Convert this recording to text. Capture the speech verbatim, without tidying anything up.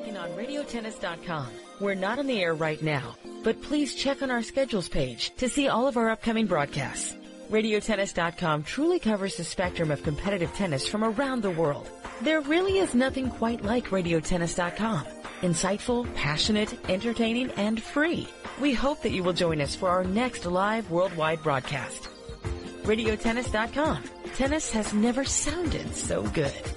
working on radio tennis dot com. We're not on the air right now, but please check on our schedules page to see all of our upcoming broadcasts. radio tennis dot com truly covers the spectrum of competitive tennis from around the world. There really is nothing quite like radio tennis dot com. Insightful, passionate, entertaining, and free. We hope that you will join us for our next live worldwide broadcast. radio tennis dot com. Tennis has never sounded so good.